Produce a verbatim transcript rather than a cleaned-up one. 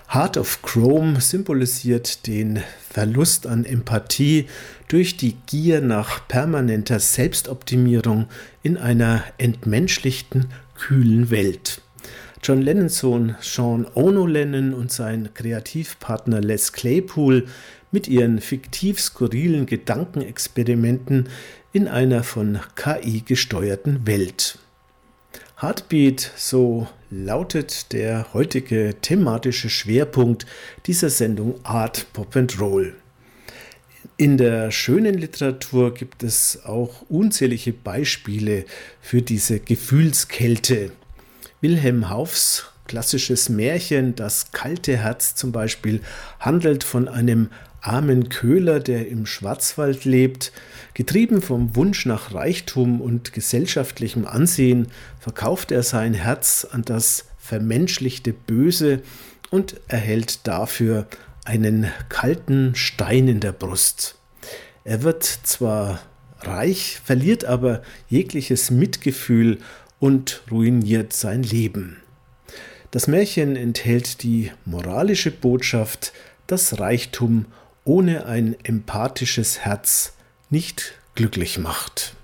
Heart of Chrome symbolisiert den Verlust an Empathie durch die Gier nach permanenter Selbstoptimierung in einer entmenschlichten, kühlen Welt. John Lennons Sohn Sean Ono Lennon und sein Kreativpartner Les Claypool mit ihren fiktiv skurrilen Gedankenexperimenten in einer von K I gesteuerten Welt. Heartbeat, so lautet der heutige thematische Schwerpunkt dieser Sendung Art, Pop and Roll. In der schönen Literatur gibt es auch unzählige Beispiele für diese Gefühlskälte. Wilhelm Hauffs klassisches Märchen Das kalte Herz zum Beispiel handelt von einem armen Köhler, der im Schwarzwald lebt. Getrieben vom Wunsch nach Reichtum und gesellschaftlichem Ansehen verkauft er sein Herz an das vermenschlichte Böse und erhält dafür einen kalten Stein in der Brust. Er wird zwar reich, verliert aber jegliches Mitgefühl und ruiniert sein Leben. Das Märchen enthält die moralische Botschaft, dass Reichtum ohne ein empathisches Herz nicht glücklich macht.